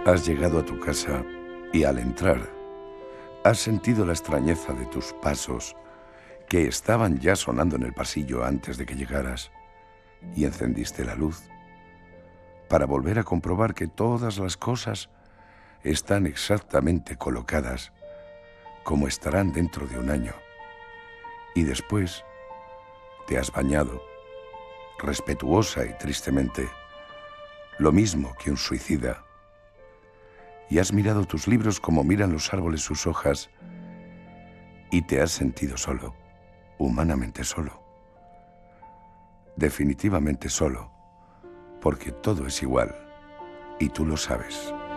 Has llegado a tu casa y al entrar, has sentido la extrañeza de tus pasos que estaban ya sonando en el pasillo antes de que llegaras, y encendiste la luz para volver a comprobar que todas las cosas están exactamente colocadas como estarán dentro de un año. Y después te has bañado, respetuosa y tristemente, lo mismo que un suicida, y has mirado tus libros como miran los árboles sus hojas, y te has sentido solo, humanamente solo, definitivamente solo, porque todo es igual, y tú lo sabes.